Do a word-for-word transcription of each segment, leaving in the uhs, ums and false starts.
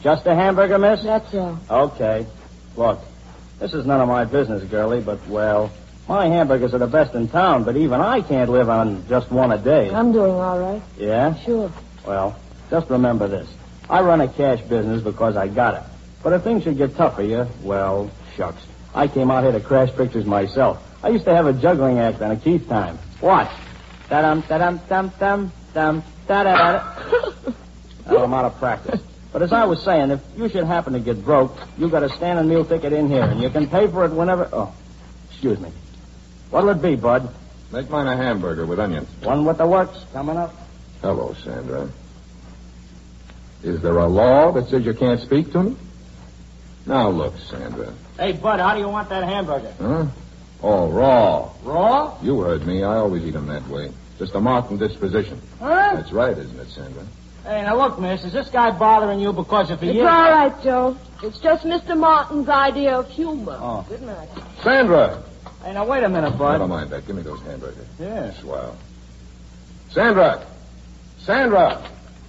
Just a hamburger, miss? That's all. Okay. Look, this is none of my business, girlie, but, well, my hamburgers are the best in town, but even I can't live on just one a day. I'm doing all right. Yeah? Sure. Well, just remember this. I run a cash business because I got it. But if things should get tough for you, well, shucks. I came out here to crash pictures myself. I used to have a juggling act on a Keith time. Watch. Da-dum, da-dum, dum, dum, dum, da-da-da-da. Well, I'm out of practice. But as I was saying, if you should happen to get broke, you got a stand-and meal ticket in here, and you can pay for it whenever... Oh, excuse me. What'll it be, Bud? Make mine a hamburger with onions. One with the works coming up. Hello, Sandra. Is there a law that says you can't speak to me? Now, look, Sandra. Hey, Bud, how do you want that hamburger? Huh? Oh, raw. Raw? You heard me. I always eat them that way. Just a marked disposition. Huh? That's right, isn't it, Sandra? Hey, now look, miss, is this guy bothering you because if he It's is... all right, Joe. It's just Mister Martin's idea of humor. Oh. Good night. Sandra! Hey, now wait a minute, Bud. Never mind that. Give me those hamburgers. Yeah. Swell. Sandra! Sandra!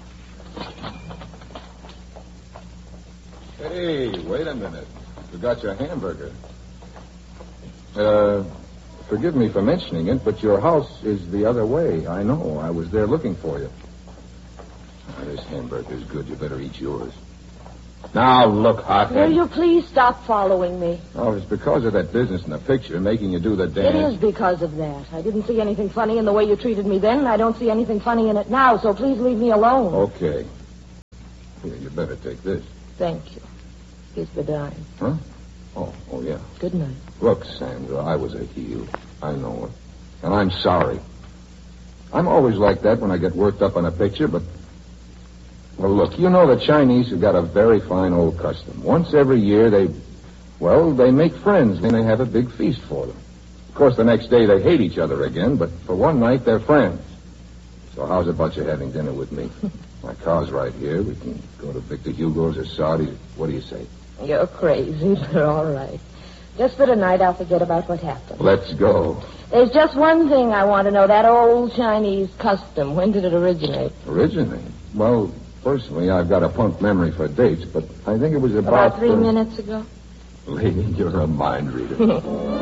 Hey, wait a minute. Forgot your hamburger. Uh, forgive me for mentioning it, but your house is the other way. I know. I was there looking for you. Oh, this hamburger's good. You better eat yours. Now, look, hothead. Will you please stop following me? Oh, it's because of that business in the picture making you do the dance. It is because of that. I didn't see anything funny in the way you treated me then, and I don't see anything funny in it now, so please leave me alone. Okay. Here, you better take this. Thank you. Here's the dime. Huh? Oh, oh, yeah. Good night. Look, Sandra, I was a heel. I know it. And I'm sorry. I'm always like that when I get worked up on a picture, but... Well, look, you know the Chinese have got a very fine old custom. Once every year, they... Well, they make friends, and they have a big feast for them. Of course, the next day they hate each other again, but for one night they're friends. So how's about you having dinner with me? My car's right here. We can go to Victor Hugo's or Sardi's. What do you say? You're crazy, but all right. Just for tonight, I'll forget about what happened. Let's go. There's just one thing I want to know. That old Chinese custom. When did it originate? Originate? Well, personally, I've got a punk memory for dates, but I think it was about... About three uh, minutes ago? Lady, you're a mind reader.